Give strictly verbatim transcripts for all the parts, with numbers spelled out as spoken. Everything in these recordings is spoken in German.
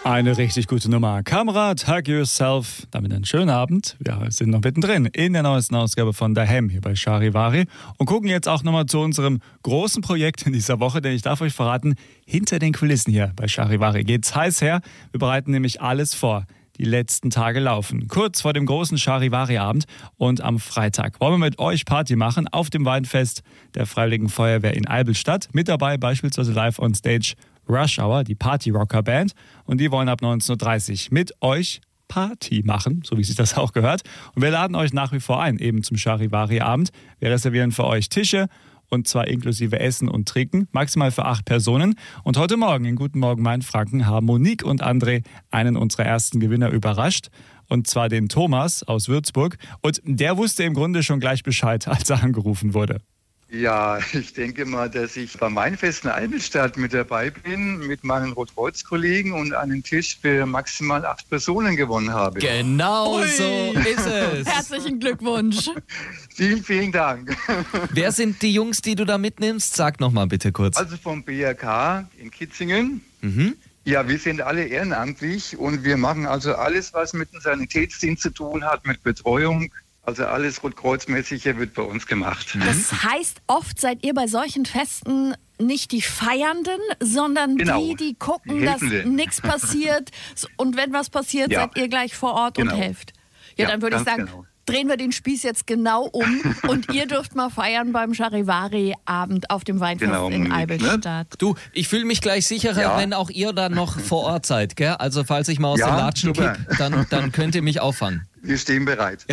Eine richtig gute Nummer. Kamerad, Hug Yourself. Damit einen schönen Abend. Wir sind noch mittendrin in der neuesten Ausgabe von Daheim hier bei Charivari und gucken jetzt auch nochmal zu unserem großen Projekt in dieser Woche, denn ich darf euch verraten, hinter den Kulissen hier bei Charivari geht's heiß her. Wir bereiten nämlich alles vor. Die letzten Tage laufen. Kurz vor dem großen Charivari-Abend und am Freitag wollen wir mit euch Party machen auf dem Weinfest der Freiwilligen Feuerwehr in Eibelstadt. Mit dabei beispielsweise live on stage Rush Hour, die Party-Rocker-Band. Und die wollen ab neunzehn Uhr dreißig mit euch Party machen, so wie sich das auch gehört. Und wir laden euch nach wie vor ein, eben zum Charivari-Abend. Wir reservieren für euch Tische, und zwar inklusive Essen und Trinken, maximal für acht Personen. Und heute Morgen in Guten Morgen Mainfranken haben Monique und André einen unserer ersten Gewinner überrascht. Und zwar den Thomas aus Würzburg. Und der wusste im Grunde schon gleich Bescheid, als er angerufen wurde. Ja, ich denke mal, dass ich beim Weinfest in Eibelstadt mit dabei bin, mit meinen Rotkreuz-Kollegen und einen Tisch für maximal acht Personen gewonnen habe. Genau Ui. so ist es. Herzlichen Glückwunsch. Vielen, vielen Dank. Wer sind die Jungs, die du da mitnimmst? Sag noch mal bitte kurz. Also vom B R K in Kitzingen. Mhm. Ja, wir sind alle ehrenamtlich und wir machen also alles, was mit dem Sanitätsdienst zu tun hat, mit Betreuung. Also alles Rotkreuzmäßige wird bei uns gemacht. Das heißt, oft seid ihr bei solchen Festen nicht die Feiernden, sondern Genau. die, die gucken, Die dass Helfenden. nichts passiert. Und wenn was passiert, Ja. seid ihr gleich vor Ort Genau. und helft. Ja, Ja, dann würde ich ganz sagen, genau. drehen wir den Spieß jetzt genau um und ihr dürft mal feiern beim Charivari-Abend auf dem Weinfest Genau, in Monique, Eibelstadt. Du, ich fühle mich gleich sicherer, Ja. wenn auch ihr dann noch vor Ort seid, gell? Also falls ich mal aus Ja, den Latschen super. kick, dann, dann könnt ihr mich auffangen. Wir stehen bereit.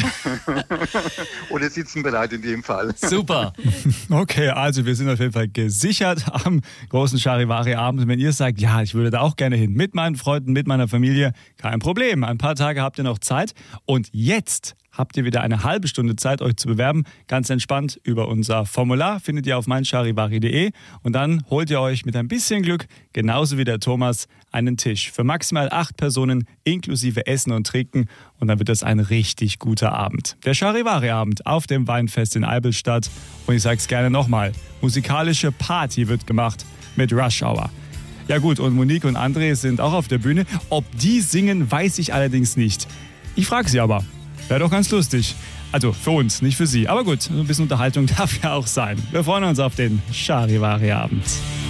Oder sitzen bereit in dem Fall. Super. Okay, also wir sind auf jeden Fall gesichert am großen Charivari-Abend. Wenn ihr sagt, ja, ich würde da auch gerne hin, mit meinen Freunden, mit meiner Familie, kein Problem. Ein paar Tage habt ihr noch Zeit. Und jetzt habt ihr wieder eine halbe Stunde Zeit, euch zu bewerben. Ganz entspannt über unser Formular findet ihr auf meincharivari punkt de und dann holt ihr euch mit ein bisschen Glück, genauso wie der Thomas, einen Tisch für maximal acht Personen inklusive Essen und Trinken und dann wird das ein richtig guter Abend. Der Charivari-Abend auf dem Weinfest in Eibelstadt und ich sag's gerne nochmal, musikalische Party wird gemacht mit Rush Hour. Ja gut, und Monique und André sind auch auf der Bühne. Ob die singen, weiß ich allerdings nicht. Ich frage sie aber. Wäre doch ganz lustig. Also für uns, nicht für sie. Aber gut, so ein bisschen Unterhaltung darf ja auch sein. Wir freuen uns auf den Charivari-Abend.